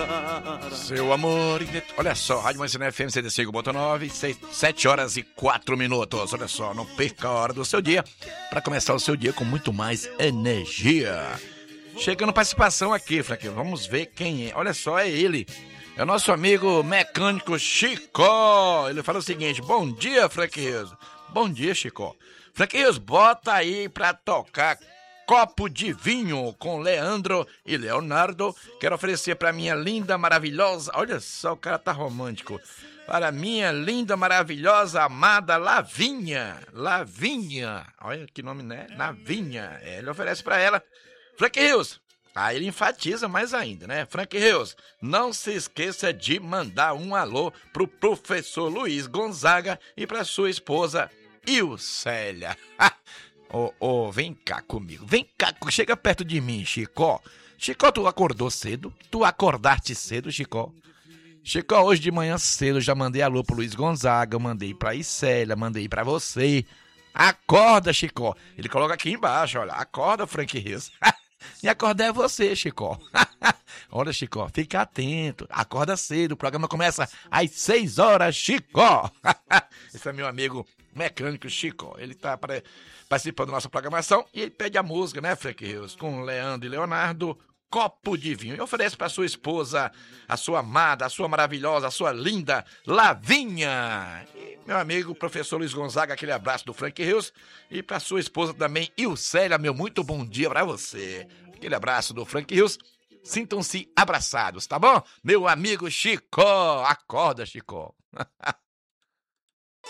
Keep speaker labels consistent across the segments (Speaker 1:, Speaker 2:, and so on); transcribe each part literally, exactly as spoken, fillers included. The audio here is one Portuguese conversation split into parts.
Speaker 1: Seu amor... Olha só, Rádio Manhã F M cento e cinco ponto nove, sete horas e quatro minutos. Olha só, não perca a hora do seu dia para começar o seu dia com muito mais energia. Chegando participação aqui, Frank. Vamos ver quem é. Olha só, é ele. É o nosso amigo mecânico Chico. Ele fala o seguinte: bom dia, Frank Rios. Bom dia, Chico. Frank Rios, bota aí pra tocar Copo de Vinho com Leandro e Leonardo. Quero oferecer pra minha linda, maravilhosa... Olha só, o cara tá romântico. Para minha linda, maravilhosa, amada Lavinha. Lavinha. Olha que nome, né? Lavinha. É, ele oferece pra ela. Frank Rios. Aí ele enfatiza mais ainda, né? Frank Rios, não se esqueça de mandar um alô pro professor Luiz Gonzaga e pra sua esposa Ilcélia. Ô, oh, oh, vem cá comigo. Vem cá, chega perto de mim, Chico. Chico, tu acordou cedo? Tu acordaste cedo, Chico? Chico, hoje de manhã cedo já mandei alô pro Luiz Gonzaga, mandei pra Ilcélia, mandei pra você. Acorda, Chico. Ele coloca aqui embaixo, olha. Acorda, Frank Rios. E acordar é você, Chico. Olha, Chico, fica atento. Acorda cedo, o programa começa às seis horas, Chico. Esse é meu amigo mecânico Chico. Ele tá participando da nossa programação e ele pede a música, né, Frank Rios? Com Leandro e Leonardo, Copo de Vinho. E oferece para sua esposa, a sua amada, a sua maravilhosa, a sua linda Lavinha. E meu amigo professor Luiz Gonzaga, aquele abraço do Frank Rios. E para sua esposa também, Ilcélia, meu muito bom dia para você. Aquele abraço do Frank Rios. Sintam-se abraçados, tá bom? Meu amigo Chico. Acorda, Chico.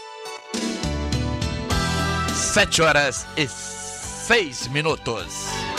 Speaker 1: Sete horas e seis minutos.